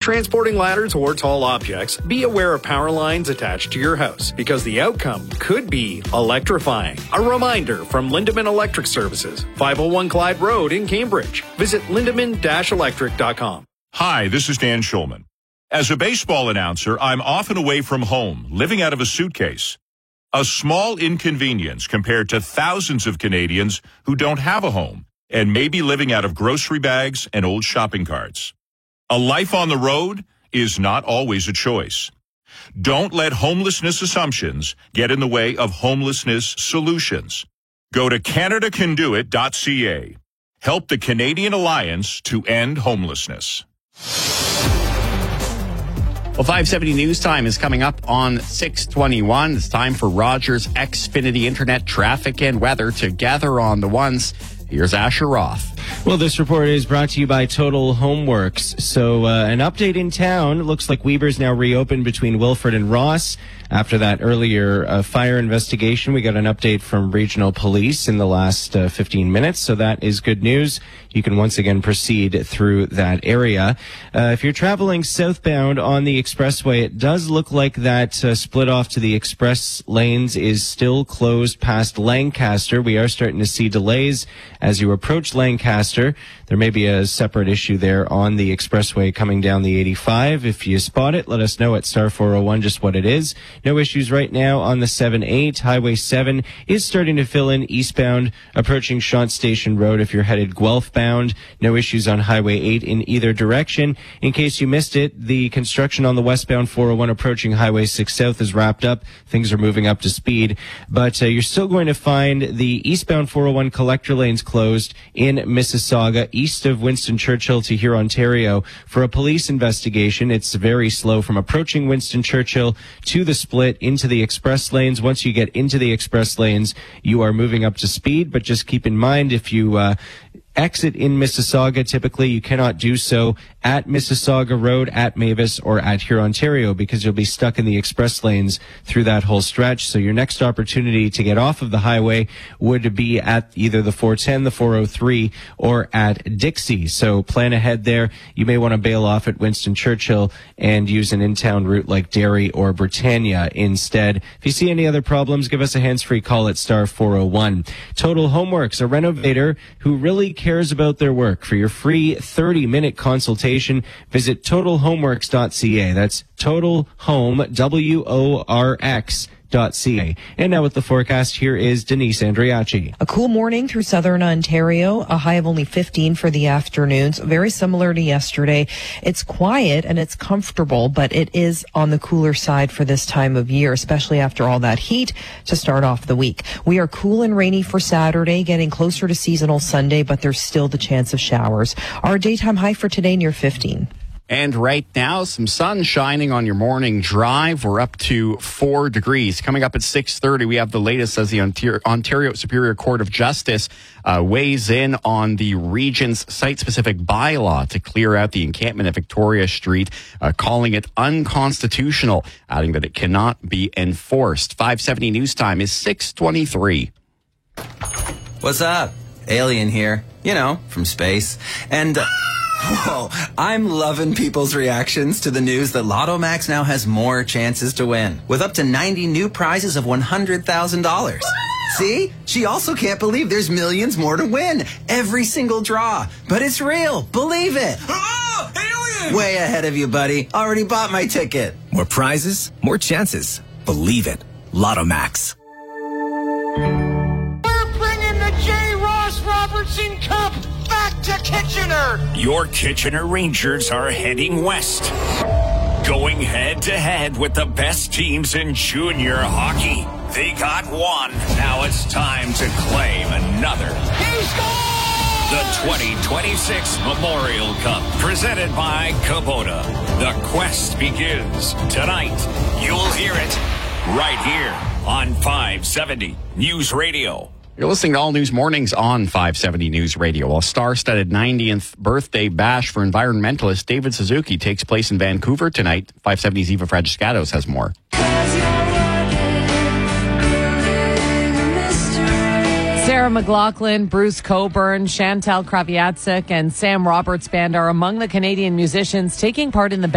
transporting ladders or tall objects, be aware of power lines attached to your house because the outcome could be electrifying. A reminder from Lindemann Electric Services, 501 Clyde Road in Cambridge. Visit lindemann-electric.com. Hi, this is Dan Schulman. As a baseball announcer, I'm often away from home, living out of a suitcase. A small inconvenience compared to thousands of Canadians who don't have a home and may be living out of grocery bags and old shopping carts. A life on the road is not always a choice. Don't let homelessness assumptions get in the way of homelessness solutions. Go to CanadaCanDoIt.ca. Help the Canadian Alliance to end homelessness. Well, 570 News Time is coming up on 6:21. It's time for Rogers Xfinity Internet traffic and weather. Together on the ones, here's Asher Roth. Well, this report is brought to you by Total Homeworks. So an update in town. Looks like Weber's now reopened between Wilford and Ross. After that earlier fire investigation, we got an update from regional police in the last 15 minutes. So that is good news. You can once again proceed through that area. If you're traveling southbound on the expressway, it does look like that split off to the express lanes is still closed past Lancaster. We are starting to see delays as you approach Lancaster. There may be a separate issue there on the expressway coming down the 85. If you spot it, let us know at star 401 just what it is. No issues right now on the 7-8. Highway 7 is starting to fill in eastbound, approaching Shant Station Road if you're headed Guelph bound. No issues on Highway 8 in either direction. In case you missed it, the construction on the westbound 401 approaching Highway 6 South is wrapped up. Things are moving up to speed. But you're still going to find the eastbound 401 collector lanes closed in Mississauga, east of Winston Churchill to here, Ontario, for a police investigation. It's very slow from approaching Winston Churchill to the split into the express lanes. Once you get into the express lanes, you are moving up to speed, but just keep in mind if you exit in Mississauga, typically you cannot do so at Mississauga Road, at Mavis, or at here, Ontario, because you'll be stuck in the express lanes through that whole stretch. So your next opportunity to get off of the highway would be at either the 410, the 403, or at Dixie. So plan ahead there. You may want to bail off at Winston Churchill and use an in-town route like Derry or Britannia instead. If you see any other problems, give us a hands-free call at star 401. Total Homeworks, a renovator who really cares about their work. For your free 30-minute consultation, visit totalhomeworks.ca. That's Total Home, WORX.ca. And now with the forecast, here is Denise Andriachi. A cool morning through southern Ontario, a high of only 15 for the afternoons, very similar to yesterday. It's quiet and it's comfortable, but it is on the cooler side for this time of year, especially after all that heat to start off the week. We are cool and rainy for Saturday, getting closer to seasonal Sunday, but there's still the chance of showers. Our daytime high for today near 15. And right now, some sun shining on your morning drive. We're up to 4 degrees. Coming up at 6:30, we have the latest as the Ontario Superior Court of Justice weighs in on the region's site-specific bylaw to clear out the encampment at Victoria Street, calling it unconstitutional, adding that it cannot be enforced. 570 News Time is 6:23. What's up? Alien here. You know, from space. And... whoa, I'm loving people's reactions to the news that Lotto Max now has more chances to win, with up to 90 new prizes of $100,000. See? She also can't believe there's millions more to win. Every single draw. But it's real. Believe it. Oh, alien! Way ahead of you, buddy. Already bought my ticket. More prizes, more chances. Believe it. Lotto Max. We're bringing the J. Ross Robertson Cup back to Kitchener. Your Kitchener Rangers are heading west, going head-to-head with the best teams in junior hockey. They got one. Now it's time to claim another. He scored! The 2026 Memorial Cup, presented by Kubota. The quest begins tonight. You'll hear it right here on 570 News Radio. You're listening to All News Mornings on 570 News Radio. A star-studded 90th birthday bash for environmentalist David Suzuki takes place in Vancouver tonight. 570's Eva Fragiscatos has more. Sarah McLachlan, Bruce Coburn, Chantal Kraviatsik, and Sam Roberts Band are among the Canadian musicians taking part in the